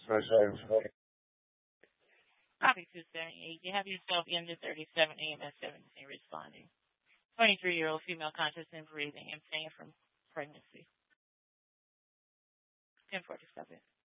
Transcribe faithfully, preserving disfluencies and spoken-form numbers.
Copy two seventy-eight. You have yourself in the thirty-seven A M S seventeen responding. twenty-three-year-old female conscious and breathing and pain from pregnancy. ten forty-seven.